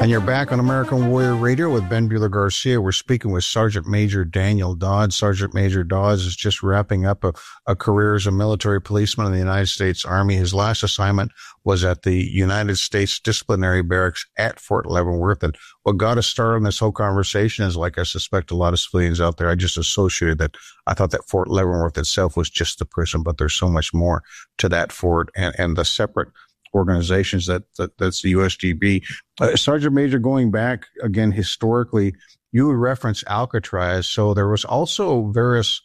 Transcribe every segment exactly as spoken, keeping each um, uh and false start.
And you're back on American Warrior Radio with Ben Bueller Garcia. We're speaking with Sergeant Major Daniel Dodds. Sergeant Major Dodds is just wrapping up a, a career as a military policeman in the United States Army. His last assignment was at the United States Disciplinary Barracks at Fort Leavenworth. And what got us started on this whole conversation is, like I suspect a lot of civilians out there, I just associated that. I thought that Fort Leavenworth itself was just the prison, but there's so much more to that fort and, and the separate organizations that, that that's the U S D B. Uh, Sergeant Major, going back again historically, you reference Alcatraz. So there was also various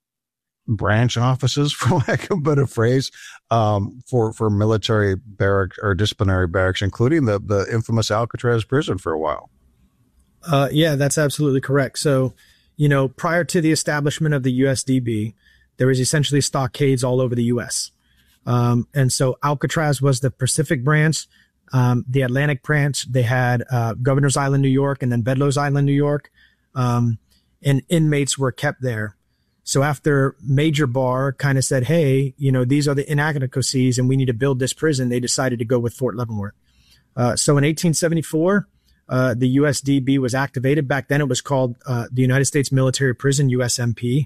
branch offices, for lack of a better phrase, um, for, for military barracks or disciplinary barracks, including the, the infamous Alcatraz prison for a while. Uh, yeah, that's absolutely correct. So, you know, prior to the establishment of the U S D B, there was essentially stockades all over the U S. Um, and so Alcatraz was the Pacific branch, um, the Atlantic branch. They had, uh, Governor's Island, New York, and then Bedloe's Island, New York. Um, and inmates were kept there. So after Major Barr kind of said, hey, you know, these are the inadequacies and we need to build this prison, they decided to go with Fort Leavenworth. Uh, so in eighteen seventy-four, uh, the U S D B was activated. Back then it was called, uh, the United States Military Prison, U S M P.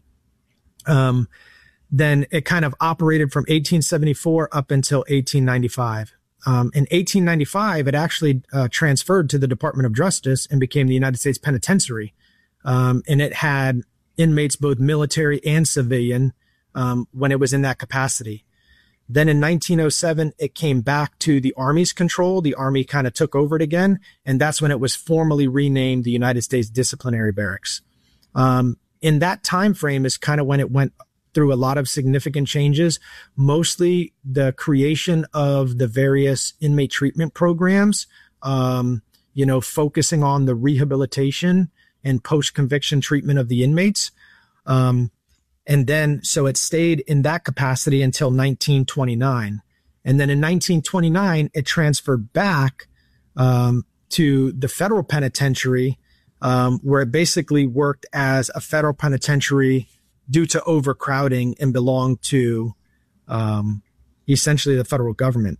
Um, Then it kind of operated from eighteen seventy-four up until eighteen ninety-five. Um, in eighteen ninety-five, it actually uh, transferred to the Department of Justice and became the United States Penitentiary. Um, and it had inmates, both military and civilian, um, when it was in that capacity. Then in nineteen oh seven, it came back to the Army's control. The Army kind of took over it again. And that's when it was formally renamed the United States Disciplinary Barracks. Um, in that time frame is kind of when it went through a lot of significant changes, mostly the creation of the various inmate treatment programs, um, you know, focusing on the rehabilitation and post-conviction treatment of the inmates. Um, and then, so it stayed in that capacity until nineteen twenty-nine. And then in nineteen twenty-nine, it transferred back um, to the federal penitentiary, um, where it basically worked as a federal penitentiary due to overcrowding and belonged to um, essentially the federal government.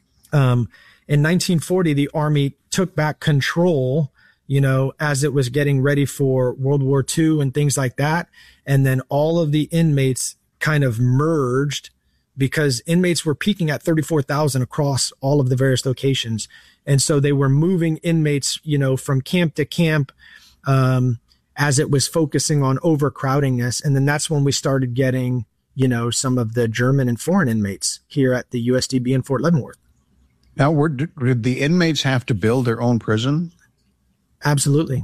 Um, in nineteen forty, the Army took back control, you know, as it was getting ready for World War Two and things like that. And then all of the inmates kind of merged because inmates were peaking at thirty-four thousand across all of the various locations. And so they were moving inmates, you know, from camp to camp, um, as it was focusing on overcrowdingness. And then that's when we started getting, you know, some of the German and foreign inmates here at the U S D B in Fort Leavenworth. Now, were, did the inmates have to build their own prison? Absolutely.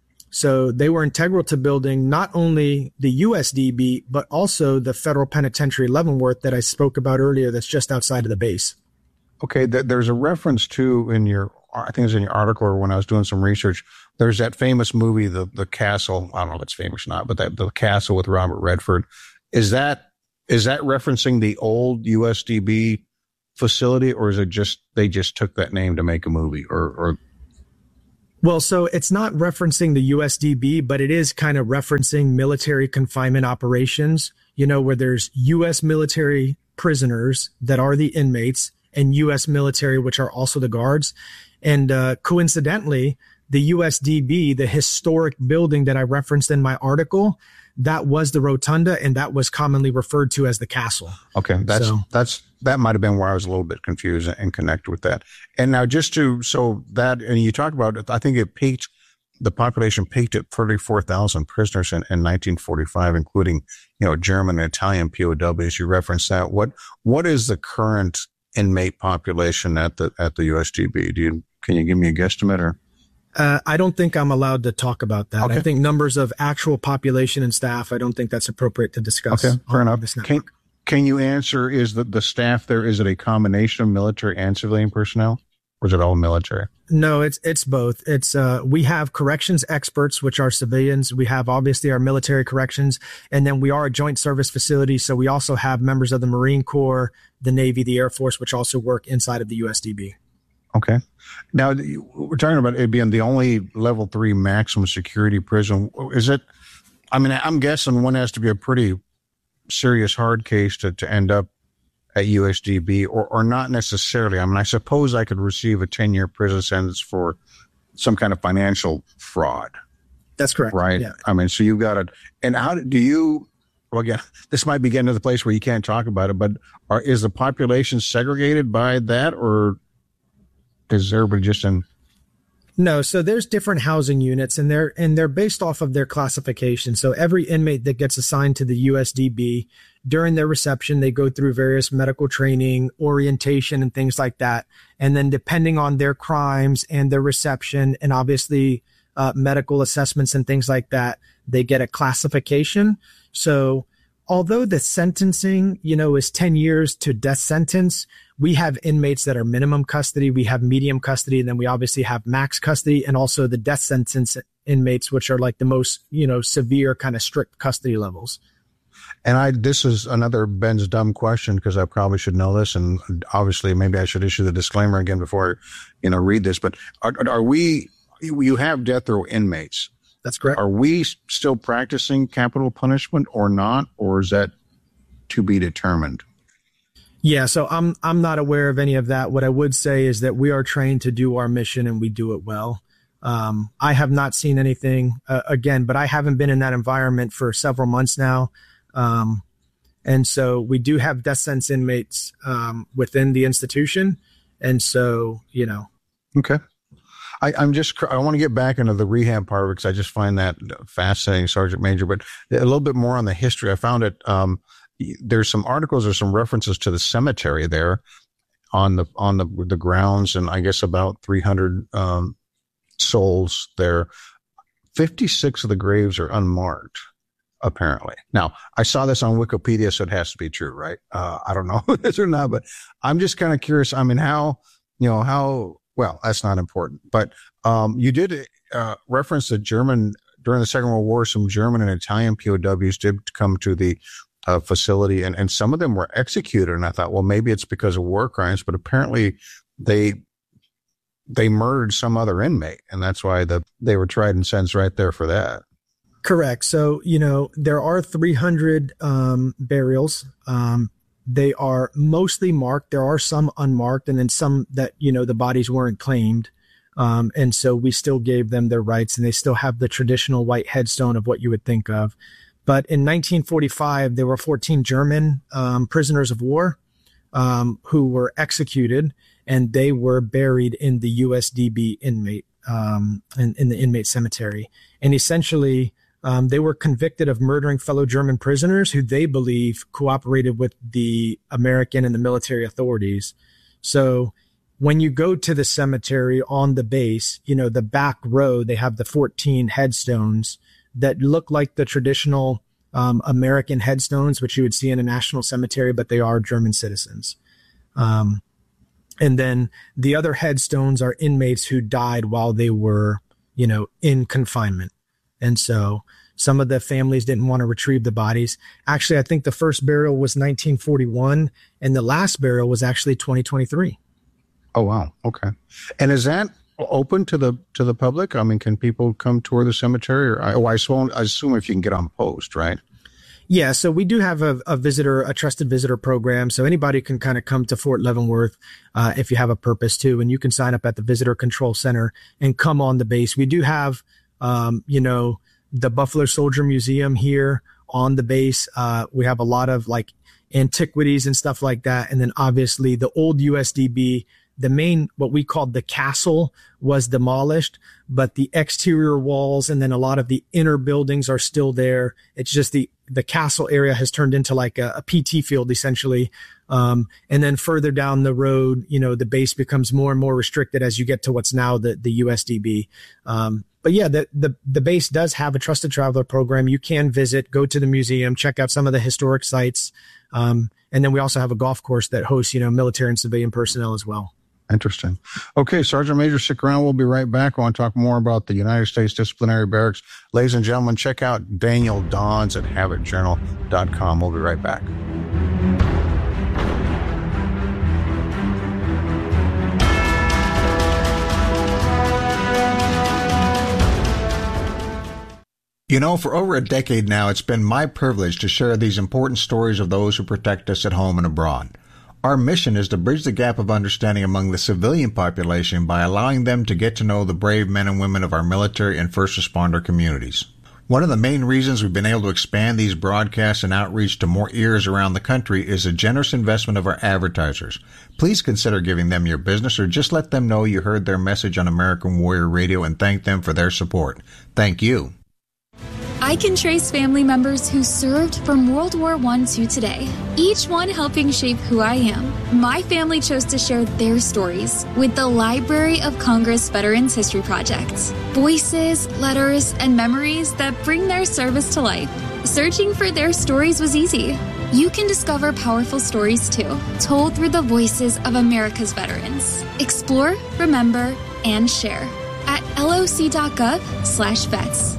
So they were integral to building not only the U S D B, but also the Federal Penitentiary Leavenworth that I spoke about earlier that's just outside of the base. Okay, th- there's a reference to in your, I think it was in your article or when I was doing some research, there's that famous movie, The the Castle. I don't know if it's famous or not, but that The Castle with Robert Redford. Is that is that referencing the old U S D B facility, or is it just they just took that name to make a movie? Or, or well, so it's not referencing the U S D B, but it is kind of referencing military confinement operations. You know, where there's U S military prisoners that are the inmates, and U S military, which are also the guards. And uh, coincidentally, the U S D B, the historic building that I referenced in my article, that was the rotunda, and that was commonly referred to as the castle. Okay, that's so, that's that might have been where I was a little bit confused and connected with that. And now, just to so that, and you talked about it, I think it peaked, the population peaked at thirty-four thousand prisoners in, in nineteen forty-five, including, you know, German and Italian P O Ws. You referenced that. What what is the current inmate population at the at the U S D B? Do you can you give me a guesstimate or? Uh, I don't think I'm allowed to talk about that. Okay. I think numbers of actual population and staff, I don't think that's appropriate to discuss. Okay, fair enough. Can, can you answer, is the, the staff there, is it a combination of military and civilian personnel, or is it all military? No, it's it's both. It's uh, we have corrections experts, which are civilians. We have obviously our military corrections, and then we are a joint service facility. So we also have members of the Marine Corps, the Navy, the Air Force, which also work inside of the U S D B. Okay. Now, we're talking about it being the only level three maximum security prison. Is it, I mean, I'm guessing one has to be a pretty serious hard case to, to end up at U S D B, or, or not necessarily. I mean, I suppose I could receive a ten-year prison sentence for some kind of financial fraud. That's correct. Right. Yeah. I mean, so you've got to, and how do you, well, again, this might be getting to the place where you can't talk about it, but are, is the population segregated by that, or is everybody just in? No. So there's different housing units, and they're, and they're based off of their classification. So every inmate that gets assigned to the U S D B during their reception, they go through various medical training, orientation, and things like that. And then depending on their crimes and their reception, and obviously uh, medical assessments and things like that, they get a classification. So although the sentencing, you know, is ten years to death sentence, we have inmates that are minimum custody. We have medium custody. And then we obviously have max custody, and also the death sentence inmates, which are like the most, you know, severe kind of strict custody levels. And I, this is another Ben's dumb question, because I probably should know this. And obviously maybe I should issue the disclaimer again before, you know, read this, but are, are we, you have death row inmates. That's correct. Are we still practicing capital punishment or not, or is that to be determined? Yeah. So I'm, I'm not aware of any of that. What I would say is that we are trained to do our mission, and we do it well. Um, I have not seen anything uh, again, but I haven't been in that environment for several months now. Um, and so we do have death sentence inmates, um, within the institution. And so, you know. Okay. I, I'm just, I want to get back into the rehab part of it, because I just find that fascinating, Sergeant Major, but a little bit more on the history. I found it, um, there's some articles or some references to the cemetery there on the, on the, the grounds, and I guess about three hundred, um, souls there. fifty-six of the graves are unmarked, apparently. Now, I saw this on Wikipedia, so it has to be true, right? Uh, I don't know if this or not, but I'm just kind of curious. I mean, how, you know, how, well, that's not important, but, um, you did, uh, reference the German, during the Second World War, some German and Italian P O Ws did come to the, uh, facility, and, and some of them were executed. And I thought, well, maybe it's because of war crimes, but apparently they, they murdered some other inmate, and that's why the, they were tried and sentenced right there for that. Correct. So, you know, there are three hundred um, burials. Um, they are mostly marked. There are some unmarked, and then some that, you know, the bodies weren't claimed. Um, and so we still gave them their rights, and they still have the traditional white headstone of what you would think of. But in nineteen forty-five, there were fourteen German um, prisoners of war um, who were executed, and they were buried in the U S D B inmate, um, in, in the inmate cemetery. And essentially, um, they were convicted of murdering fellow German prisoners who they believe cooperated with the American and the military authorities. So when you go to the cemetery on the base, you know, the back row, they have the fourteen headstones that look like the traditional um, American headstones, which you would see in a national cemetery, but they are German citizens. Um, And then the other headstones are inmates who died while they were, you know, in confinement. And so some of the families didn't want to retrieve the bodies. Actually, I think the first burial was nineteen forty-one, and the last burial was actually twenty twenty-three. Oh, wow. Okay. And is that open to the, to the public? I mean, can people come tour the cemetery? Or, oh, I assume, I assume if you can get on post, right? Yeah, so we do have a, a visitor, a trusted visitor program. So anybody can kind of come to Fort Leavenworth uh, if you have a purpose to, and you can sign up at the Visitor Control Center and come on the base. We do have, um, you know, the Buffalo Soldier Museum here on the base. Uh, we have a lot of like antiquities and stuff like that. And then obviously the old U S D B, the main, what we called the castle, was demolished, but the exterior walls and then a lot of the inner buildings are still there. It's just the, the castle area has turned into like a, a P T field essentially. Um, and then further down the road, you know, the base becomes more and more restricted as you get to what's now the, the U S D B. Um, but yeah, the, the, the base does have a trusted traveler program. You can visit, go to the museum, check out some of the historic sites. Um, and then we also have a golf course that hosts, you know, military and civilian personnel as well. Interesting. Okay, Sergeant Major, stick around. We'll be right back. I want to talk more about the United States Disciplinary Barracks. Ladies and gentlemen, check out Daniel Dodds at habit journal dot com. We'll be right back. You know, for over a decade now, it's been my privilege to share these important stories of those who protect us at home and abroad. Our mission is to bridge the gap of understanding among the civilian population by allowing them to get to know the brave men and women of our military and first responder communities. One of the main reasons we've been able to expand these broadcasts and outreach to more ears around the country is a generous investment of our advertisers. Please consider giving them your business or just let them know you heard their message on American Warrior Radio and thank them for their support. Thank you. I can trace family members who served from World War One to today, each one helping shape who I am. My family chose to share their stories with the Library of Congress Veterans History Project. Voices, letters, and memories that bring their service to life. Searching for their stories was easy. You can discover powerful stories too, told through the voices of America's veterans. Explore, remember, and share at loc.gov slash vets.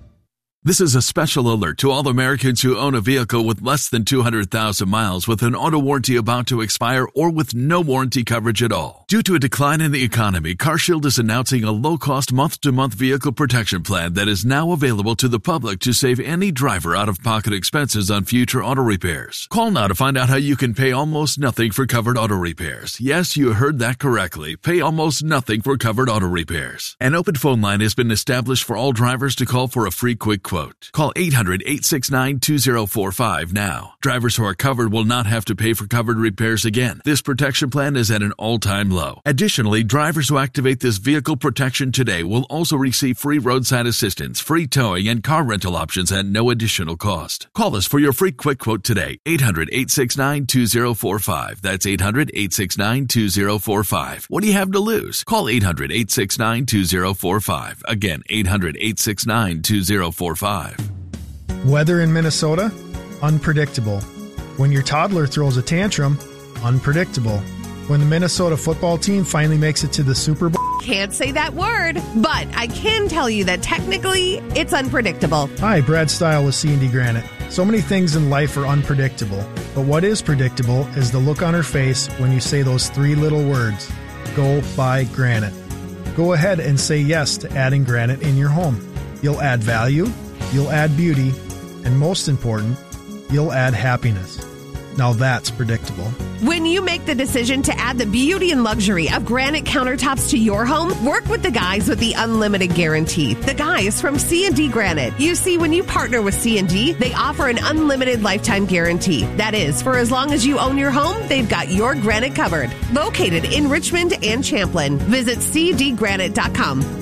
This is a special alert to all Americans who own a vehicle with less than two hundred thousand miles with an auto warranty about to expire or with no warranty coverage at all. Due to a decline in the economy, CarShield is announcing a low-cost month-to-month vehicle protection plan that is now available to the public to save any driver out-of-pocket expenses on future auto repairs. Call now to find out how you can pay almost nothing for covered auto repairs. Yes, you heard that correctly. Pay almost nothing for covered auto repairs. An open phone line has been established for all drivers to call for a free quick quote. Call eight hundred, eight six nine, two zero four five now. Drivers who are covered will not have to pay for covered repairs again. This protection plan is at an all-time low. Additionally, drivers who activate this vehicle protection today will also receive free roadside assistance, free towing, and car rental options at no additional cost. Call us for your free quick quote today. eight hundred, eight six nine, two zero four five. That's eight hundred, eight six nine, two zero four five. What do you have to lose? Call eight hundred, eight six nine, two zero four five. Again, eight hundred, eight six nine, two zero four five. Weather in Minnesota? Unpredictable. When your toddler throws a tantrum? Unpredictable. When the Minnesota football team finally makes it to the Super Bowl? Can't say that word, but I can tell you that technically it's unpredictable. Hi, Brad Stile with C and D Granite. So many things in life are unpredictable, but what is predictable is the look on her face when you say those three little words, go buy granite. Go ahead and say yes to adding granite in your home. You'll add value, you'll add beauty, and most important, you'll add happiness. Now that's predictable. When you make the decision to add the beauty and luxury of granite countertops to your home, work with the guys with the unlimited guarantee. The guys from C and D Granite. You see, when you partner with C and D, they offer an unlimited lifetime guarantee. That is, for as long as you own your home, they've got your granite covered. Located in Richmond and Champlin. Visit c d granite dot com.